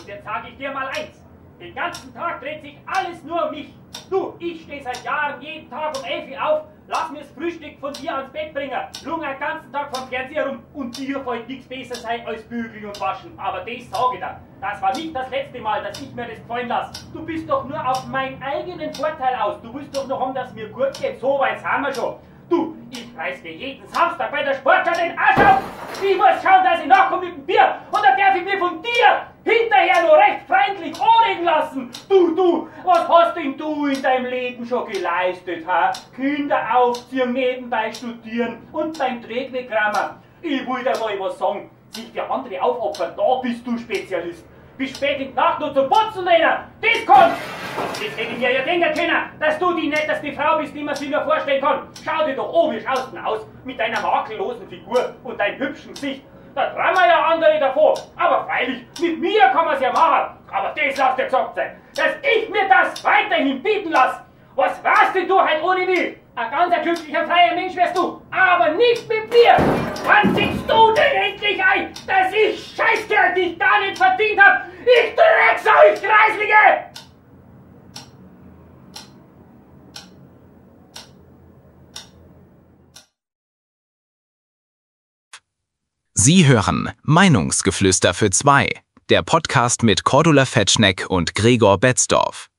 Und jetzt sage ich dir mal eins. Den ganzen Tag dreht sich alles nur um mich. Du, ich stehe seit Jahren jeden Tag um 11 Uhr auf, lass mir das Frühstück von dir ans Bett bringen, lung den ganzen Tag vom Fernseher rum und dir wollte nichts besser sein als bügeln und waschen. Aber das sage ich dir. Das war nicht das letzte Mal, dass ich mir das gefallen lasse. Du bist doch nur auf meinen eigenen Vorteil aus. Du willst doch noch haben, dass mir gut geht. So weit sind wir schon. Du, ich reiß mir jeden Samstag bei der Sportschau den Arsch auf. Ich muss schauen, dass ich nachkomme mit dem Bier. Und dann darf ich mir von dir hinterher noch recht freundlich anreden lassen. Du, was hast denn du in deinem Leben schon geleistet, ha? Kinder aufziehen, nebenbei studieren und beim Trägwegrammer. Ich will dir mal was sagen. Sich für andere aufopfern, da bist du Spezialist. Bis spät in die Nacht nur zum Putzen rennen, das kannst! Das hätte ich mir ja denken können, dass du die netteste Frau bist, die man sich nur vorstellen kann. Schau dir doch an, wie schaust du denn aus, mit deiner makellosen Figur und deinem hübschen Gesicht. Da träumen ja andere davor. Aber freilich, mit mir kann man's ja machen. Aber das lass dir gesagt sein, dass ich mir das weiterhin bieten lass. Was warst denn du heute ohne mich? Ein ganz glücklicher, freier Mensch wärst du, aber nicht mit mir! Wann siehst du denn endlich ein, dass ich Scheißkerl dich gar nicht verdient hab? Ich Drecksau, ich Kreislige! Sie hören Meinungsgeflüster für zwei, der Podcast mit Cordula Fetschneck und Gregor Betzdorf.